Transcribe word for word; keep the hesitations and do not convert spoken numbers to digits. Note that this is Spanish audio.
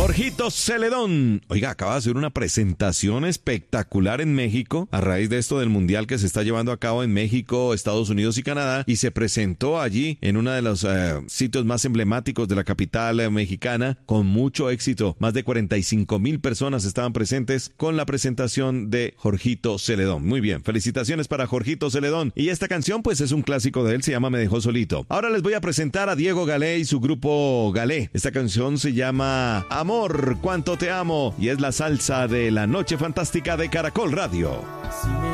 Jorgito Celedón. Oiga, acaba de hacer una presentación espectacular en México a raíz de esto del mundial que se está llevando a cabo en México, Estados Unidos y Canadá, y se presentó allí en uno de los uh, sitios más emblemáticos de la capital uh, mexicana con mucho éxito. Más de cuarenta y cinco mil personas estaban presentes con la presentación de Jorgito Celedón. Muy bien, felicitaciones para Jorgito Celedón. Y esta canción pues es un clásico de él, se llama Me dejó solito. Ahora les voy a presentar a Diego Galé y su grupo Galé. Esta canción se llama Amor, cuánto te amo, y es la salsa de la noche fantástica de Caracol Radio.